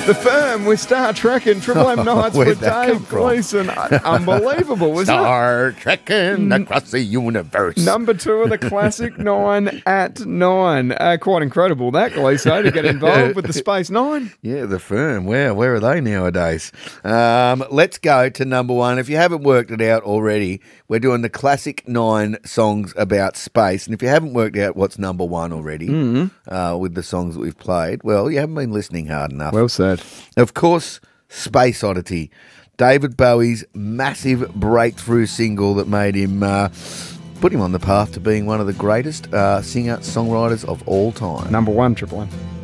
The Firm with Star Trek and Triple M Nights Where'd with that come Dave from? Gleeson. Unbelievable, wasn't it? Star trekking across the universe. Number 2 of the classic 9 at 9. Quite incredible that, Gleeso, to get involved with the Space 9. Yeah, The Firm. Wow, where are they nowadays? Let's go to number 1. If you haven't worked it out already, we're doing the classic 9 songs about space. And if you haven't worked out what's number 1 already with the songs that we've played, well, you haven't been listening hard enough. Well said. Of course, Space Oddity, David Bowie's massive breakthrough single that made him put him on the path to being one of the greatest singer-songwriters of all time. Number 1, Triple M.